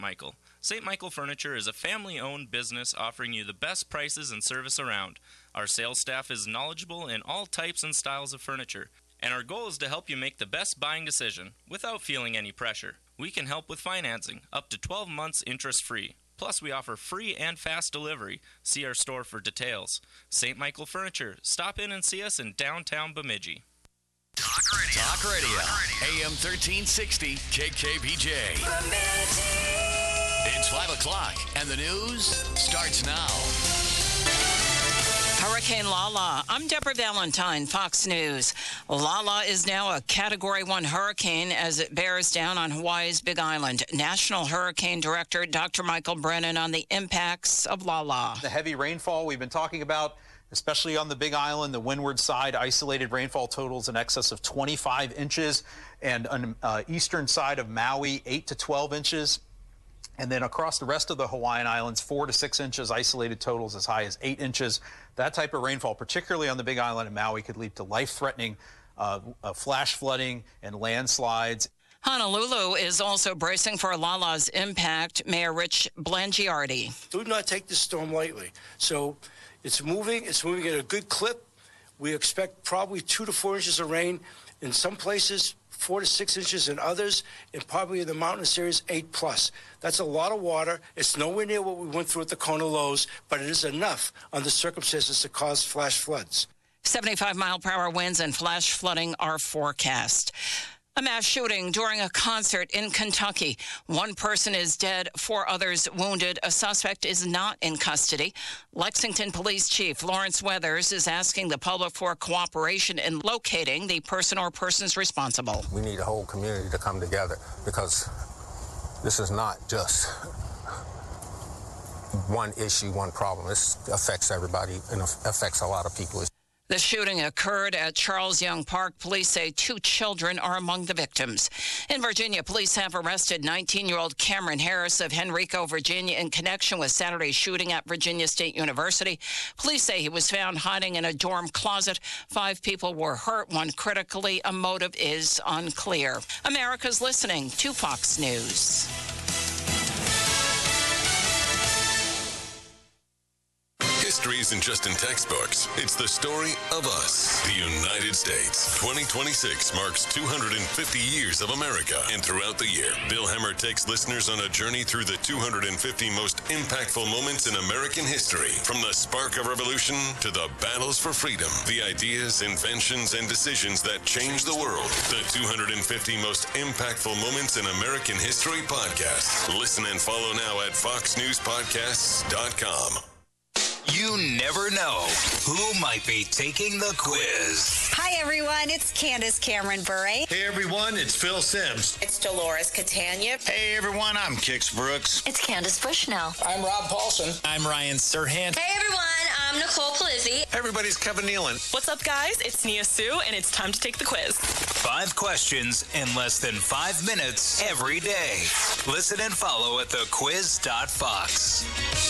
Michael. St. Michael Furniture is a family-owned business offering you the best prices and service around. Our sales staff is knowledgeable in all types and styles of furniture, and our goal is to help you make the best buying decision without feeling any pressure. We can help with financing, up to 12 months interest-free. Plus, we offer free and fast delivery. See our store for details. St. Michael Furniture. Stop in and see us in downtown Bemidji. Talk Radio. AM 1360 KKBJ. It's 5 o'clock, and the news starts now. Hurricane Lala. I'm Deborah Valentine, Fox News. Lala is now a Category 1 hurricane as it bears down on Hawaii's Big Island. National Hurricane Director Dr. Michael Brennan on the impacts of Lala. The heavy rainfall we've been talking about, especially on the Big Island, the windward side, isolated rainfall totals in excess of 25 inches, and on eastern side of Maui, 8 to 12 inches. And then across the rest of the Hawaiian Islands, 4 to 6 inches, isolated totals as high as 8 inches. That type of rainfall, particularly on the Big Island and Maui, could lead to life-threatening flash flooding and landslides. Honolulu is also bracing for Lala's impact. Mayor Rich Blangiardi. Do not take this storm lightly. So it's moving at a good clip. We expect probably 2 to 4 inches of rain in some places, 4 to 6 inches in others, and probably in the mountainous areas, 8+. That's a lot of water. It's nowhere near what we went through at the Kona lows, but it is enough under circumstances to cause flash floods. 75-mile-per-hour winds and flash flooding are forecast. A mass shooting during a concert in Kentucky. 1 person is dead, 4 others wounded. A suspect is not in custody. Lexington Police Chief Lawrence Weathers is asking the public for cooperation in locating the person or persons responsible. We need a whole community to come together because this is not just one issue, one problem. This affects everybody and affects a lot of people. The shooting occurred at Charles Young Park. Police say 2 children are among the victims. In Virginia, police have arrested 19-year-old Cameron Harris of Henrico, Virginia, in connection with Saturday's shooting at Virginia State University. Police say he was found hiding in a dorm closet. 5 people were hurt, 1 critically. A motive is unclear. America's listening to Fox News. History isn't just in textbooks. It's the story of us, the United States. 2026 marks 250 years of America. And throughout the year, Bill Hemmer takes listeners on a journey through the 250 most impactful moments in American history. From the spark of revolution to the battles for freedom, the ideas, inventions, and decisions that changed the world. The 250 most impactful moments in American history podcast. Listen and follow now at foxnewspodcasts.com. You never know who might be taking the quiz. Hi, everyone. It's Candace Cameron Bure. Hey, everyone. It's Phil Sims. It's Dolores Catania. Hey, everyone. I'm Kix Brooks. It's Candace Bushnell. I'm Rob Paulson. I'm Ryan Serhant. Hey, everyone. I'm Nicole Palizzi. Everybody's Kevin Nealon. What's up, guys? It's Nia Sue, and it's time to take the quiz. 5 questions in less than 5 minutes every day. Listen and follow at thequiz.fox.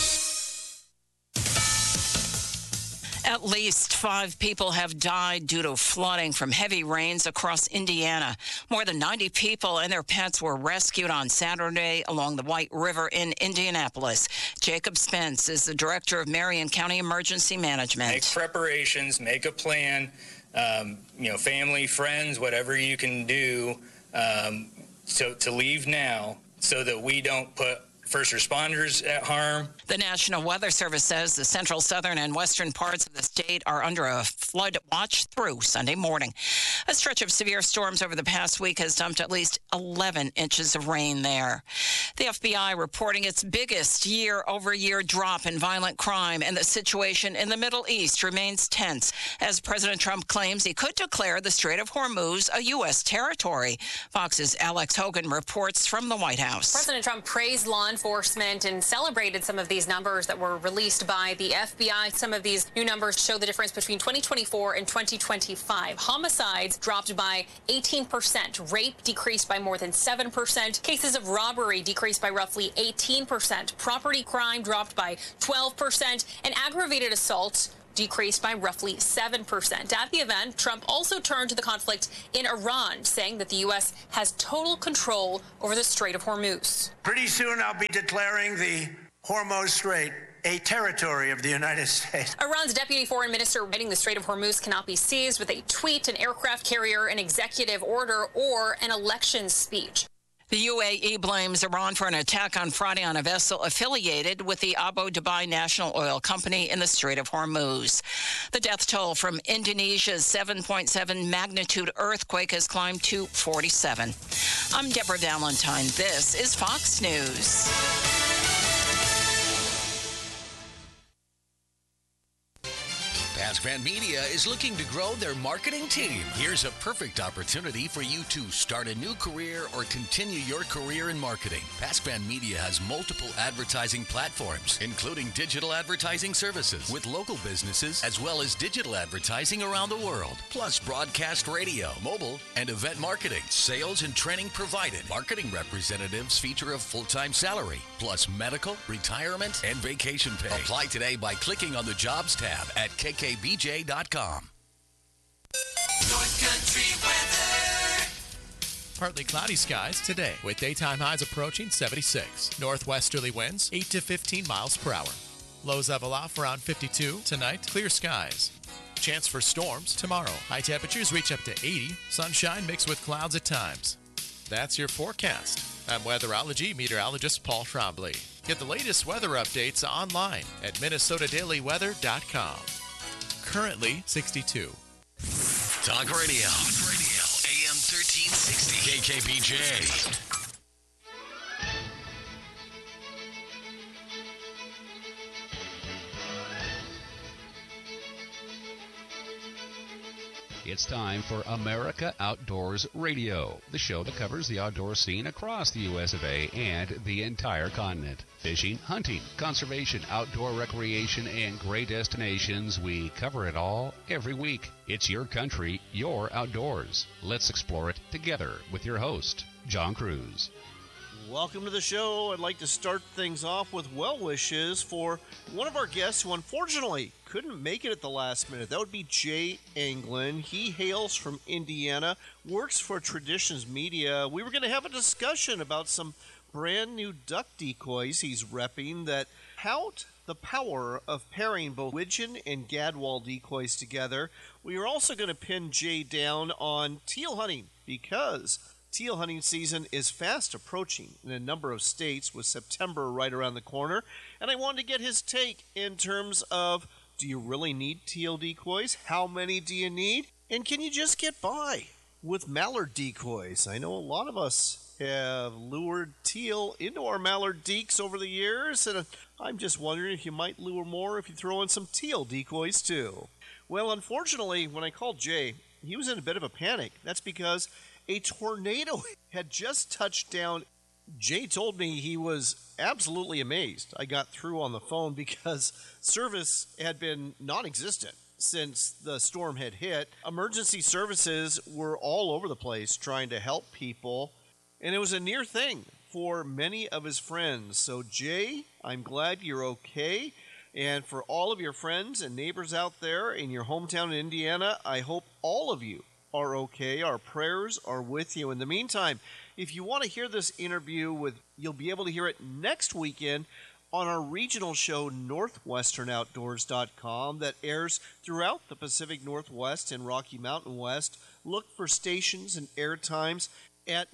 At least 5 people have died due to flooding from heavy rains across Indiana. More than 90 people and their pets were rescued on Saturday along the White River in Indianapolis. Jacob Spence is the director of Marion County Emergency Management. Make preparations, make a plan, family, friends, whatever you can do to leave now so that we don't put first responders at harm. The National Weather Service says the central, southern, and western parts of the state are under a flood watch through Sunday morning. A stretch of severe storms over the past week has dumped at least 11 inches of rain there. The FBI reporting its biggest year-over-year drop in violent crime, and the situation in the Middle East remains tense as President Trump claims he could declare the Strait of Hormuz a U.S. territory. Fox's Alex Hogan reports from the White House. President Trump praised law enforcement and celebrated some of these numbers that were released by the FBI. Some of these new numbers show the difference between 2024 and 2025. Homicides dropped by 18%. Rape decreased by more than 7%. Cases of robbery decreased by roughly 18%. Property crime dropped by 12%. And aggravated assaults decreased by roughly 7%. At the event, Trump also turned to the conflict in Iran, saying that the U.S. has total control over the Strait of Hormuz. Pretty soon I'll be declaring the Hormuz Strait a territory of the United States. Iran's deputy foreign minister writing the Strait of Hormuz cannot be seized with a tweet, an aircraft carrier, an executive order, or an election speech. The UAE blames Iran for an attack on Friday on a vessel affiliated with the Abu Dhabi National Oil Company in the Strait of Hormuz. The death toll from Indonesia's 7.7 magnitude earthquake has climbed to 47. I'm Deborah Valentine. This is Fox News. PassFan Media is looking to grow their marketing team. Here's a perfect opportunity for you to start a new career or continue your career in marketing. PassFan Media has multiple advertising platforms, including digital advertising services with local businesses, as well as digital advertising around the world, plus broadcast radio, mobile, and event marketing. Sales and training provided. Marketing representatives feature a full-time salary, plus medical, retirement, and vacation pay. Apply today by clicking on the Jobs tab at kkbj.com. North Country weather. Partly cloudy skies today with daytime highs approaching 76. Northwesterly winds 8 to 15 miles per hour. Lows level off around 52. Tonight, clear skies. Chance for storms tomorrow. High temperatures reach up to 80. Sunshine mixed with clouds at times. That's your forecast. I'm weatherology meteorologist Paul Trombley. Get the latest weather updates online at minnesotadailyweather.com. Currently 62. Talk Radio. AM 1360. KKBJ. It's time for America Outdoors Radio, the show that covers the outdoor scene across the U.S. of A. and the entire continent. Fishing, hunting, conservation, outdoor recreation, and great destinations. We cover it all every week. It's your country, your outdoors. Let's explore it together with your host, John Cruz. Welcome to the show. I'd like to start things off with well wishes for one of our guests who unfortunately couldn't make it at the last minute. That would be Jay Anglin. He hails from Indiana, works for Traditions Media. We were going to have a discussion about some brand new duck decoys he's repping that tout the power of pairing both widgeon and gadwall decoys together. We are also going to pin Jay down on teal hunting because teal hunting season is fast approaching in a number of states with September right around the corner. And I wanted to get his take in terms of, do you really need teal decoys? How many do you need? And can you just get by with mallard decoys? I know a lot of us have lured teal into our mallard deeks over the years, and I'm just wondering if you might lure more if you throw in some teal decoys too. Well, unfortunately, when I called Jay, he was in a bit of a panic. That's because a tornado had just touched down. Jay told me he was absolutely amazed. I got through on the phone because service had been non-existent since the storm had hit. Emergency services were all over the place trying to help people, and it was a near thing for many of his friends. So, Jay, I'm glad you're okay. And for all of your friends and neighbors out there in your hometown in Indiana, I hope all of you are okay. Our prayers are with you. In the meantime, if you want to hear this interview you'll be able to hear it next weekend on our regional show, NorthwesternOutdoors.com, that airs throughout the Pacific Northwest and Rocky Mountain West. Look for stations and air times at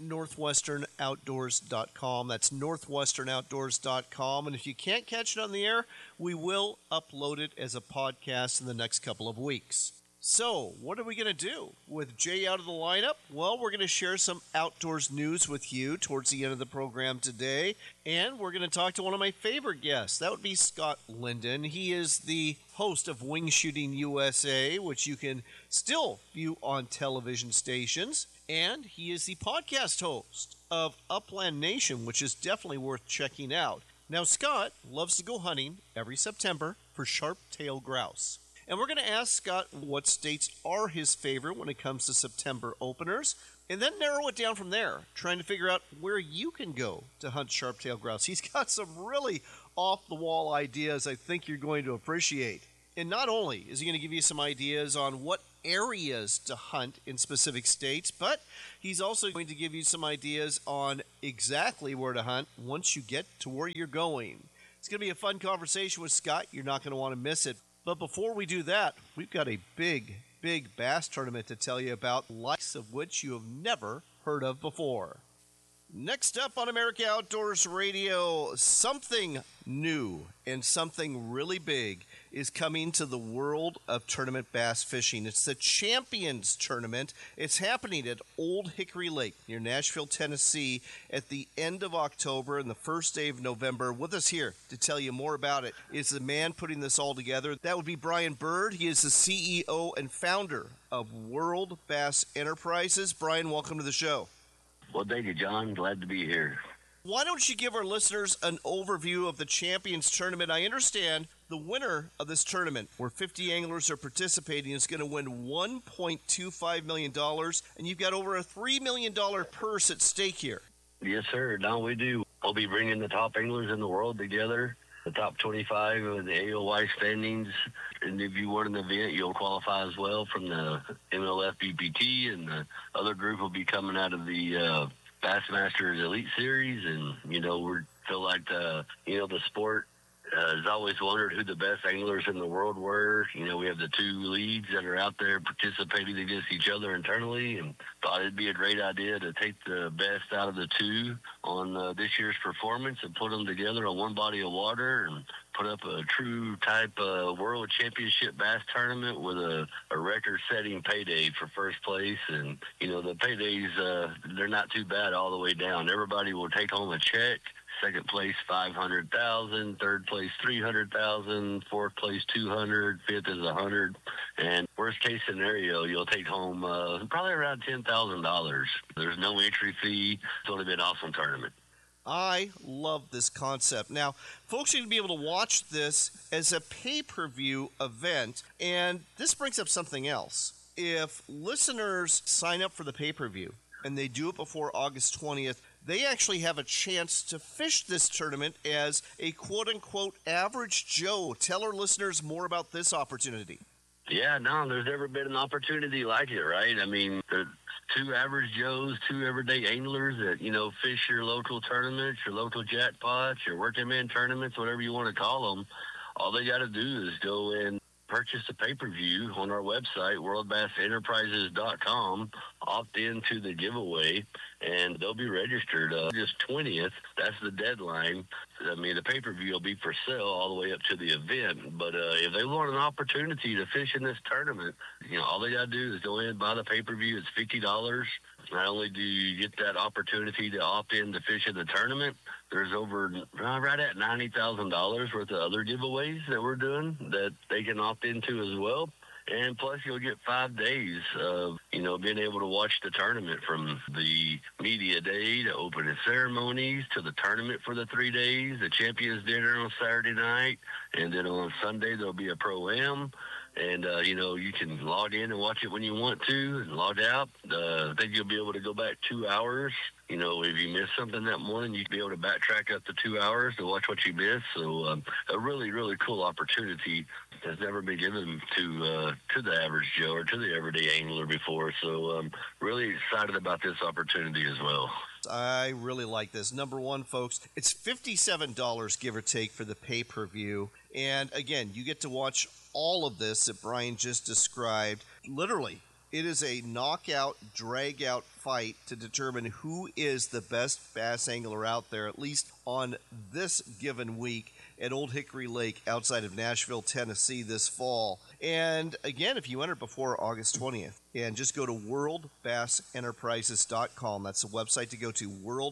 NorthwesternOutdoors.com. That's NorthwesternOutdoors.com. And if you can't catch it on the air, we will upload it as a podcast in the next couple of weeks. So, what are we going to do with Jay out of the lineup? Well, we're going to share some outdoors news with you towards the end of the program today. And we're going to talk to one of my favorite guests. That would be Scott Linden. He is the host of Wing Shooting USA, which you can still view on television stations. And he is the podcast host of Upland Nation, which is definitely worth checking out. Now, Scott loves to go hunting every September for sharp-tailed grouse. And we're going to ask Scott what states are his favorite when it comes to September openers, and then narrow it down from there, trying to figure out where you can go to hunt sharp-tailed grouse. He's got some really off-the-wall ideas I think you're going to appreciate. And not only is he going to give you some ideas on what areas to hunt in specific states, but he's also going to give you some ideas on exactly where to hunt once you get to where you're going. It's going to be a fun conversation with Scott. You're not going to want to miss it. But before we do that, we've got a big bass tournament to tell you about, likes of which you have never heard of before. Next up on America Outdoors Radio, something new and something really big is coming to the world of tournament bass fishing. It's the Champions Tournament. It's happening at Old Hickory Lake near Nashville, Tennessee at the end of October and the first day of November. With us here to tell you more about it is the man putting this all together. That would be Brian Bird. He is the CEO and founder of World Bass Enterprises. Brian, welcome to the show. Well, thank you, John. Glad to be here. Why don't you give our listeners an overview of the Champions Tournament? I understand the winner of this tournament, where 50 anglers are participating, is going to win $1.25 million, and you've got over a $3 million purse at stake here. Yes, sir. No, we do. We'll be bringing the top anglers in the world together, the top 25 of the AOY standings. And if you win an event, you'll qualify as well from the MLF BPT, and the other group will be coming out of the Bassmasters Elite Series. And, we feel like, the sport has always wondered who the best anglers in the world were. We have the two leads that are out there participating against each other internally, and thought it'd be a great idea to take the best out of the two on this year's performance and put them together on one body of water and put up a true type of world championship bass tournament with a record-setting payday for first place. And, the paydays, they're not too bad all the way down. Everybody will take home a check. Second place, $500,000. Third place, $300,000. Fourth place, $200,000. Fifth is $100,000. And worst case scenario, you'll take home probably around $10,000. There's no entry fee. It's going to be an awesome tournament. I love this concept. Now, folks are going to be able to watch this as a pay-per-view event, and this brings up something else. If listeners sign up for the pay-per-view and they do it before August 20th, they actually have a chance to fish this tournament as a quote-unquote average Joe. Tell our listeners more about this opportunity. Yeah, no, there's never been an opportunity like it, right? I mean, the two average Joes, two everyday anglers that, fish your local tournaments, your local jackpots, your working man tournaments, whatever you want to call them. All they got to do is go in, purchase a pay-per-view on our website, worldbassenterprises.com, opt into the giveaway, and they'll be registered August 20th. That's the deadline. I mean, the pay-per-view will be for sale all the way up to the event. But if they want an opportunity to fish in this tournament, all they got to do is go in, buy the pay-per-view. It's $50. Not only do you get that opportunity to opt in to fish in the tournament, there's over right at $90,000 worth of other giveaways that we're doing that they can opt into as well. And plus, you'll get 5 days of, being able to watch the tournament, from the media day to opening ceremonies to the tournament for the 3 days, the champions dinner on Saturday night, and then on Sunday there'll be a pro-am. And, you can log in and watch it when you want to and log out. I think you'll be able to go back 2 hours. If you missed something that morning, you'd be able to backtrack up to 2 hours to watch what you missed. So a really, really cool opportunity has never been given to the average Joe or to the everyday angler before. So really excited about this opportunity as well. I really like this. Number one, folks, it's $57, give or take, for the pay-per-view. And again, you get to watch all of this that Brian just described. Literally, it is a knockout, drag-out fight to determine who is the best bass angler out there, at least on this given week at Old Hickory Lake outside of Nashville, Tennessee this fall. And again, if you enter before August 20th, and just go to worldbassenterprises.com. That's the website to go to,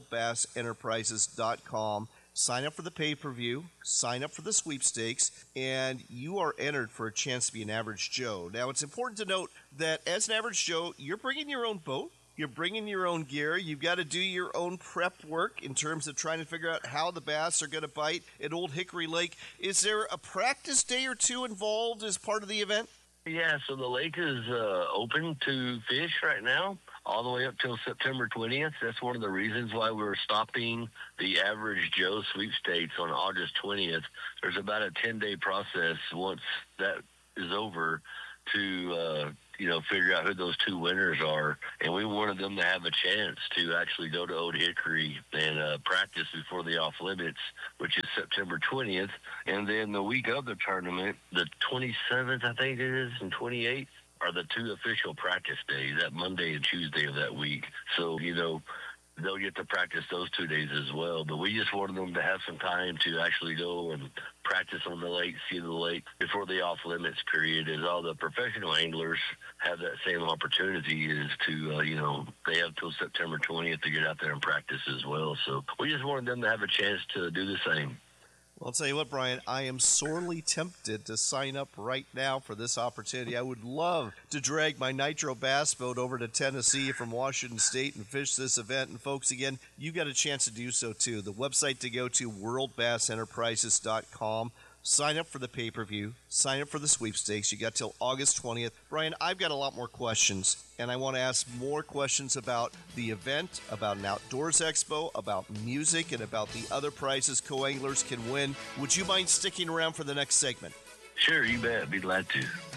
worldbassenterprises.com. Sign up for the pay-per-view, sign up for the sweepstakes, and you are entered for a chance to be an average Joe. Now, it's important to note that as an average Joe, you're bringing your own boat, you're bringing your own gear, you've got to do your own prep work in terms of trying to figure out how the bass are going to bite at Old Hickory Lake. Is there a practice day or two involved as part of the event? Yeah, so the lake is open to fish right now, all the way up till September 20th. That's one of the reasons why we're stopping the average Joe sweepstakes on August 20th. There's about a 10-day process once that is over to, figure out who those two winners are. And we wanted them to have a chance to actually go to Old Hickory and practice before the off limits, which is September 20th. And then the week of the tournament, the 27th, I think it is, and 28th, are the two official practice days, that Monday and Tuesday of that week. So, they'll get to practice those 2 days as well. But we just wanted them to have some time to actually go and practice on the lake, see the lake before the off-limits period, as all the professional anglers have that same opportunity is to, they have till September 20th to get out there and practice as well. So we just wanted them to have a chance to do the same. Well, I'll tell you what, Brian, I am sorely tempted to sign up right now for this opportunity. I would love to drag my Nitro Bass boat over to Tennessee from Washington State and fish this event. And folks, again, you got a chance to do so too. The website to go to, worldbassenterprises.com. Sign up for the pay-per-view. Sign up for the sweepstakes. You got till August 20th. Brian, I've got a lot more questions, and I want to ask more questions about the event, about an outdoors expo, about music, and about the other prizes co-anglers can win. Would you mind sticking around for the next segment? Sure, you bet. Be glad to.